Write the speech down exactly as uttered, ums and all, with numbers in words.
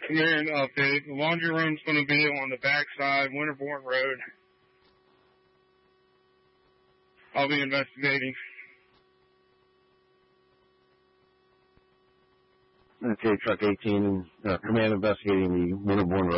Marion update. The laundry room's going to be on the backside, Winterbourne Road. I'll be investigating. Okay, Truck eighteen, uh, command investigating the Winterbourne Road.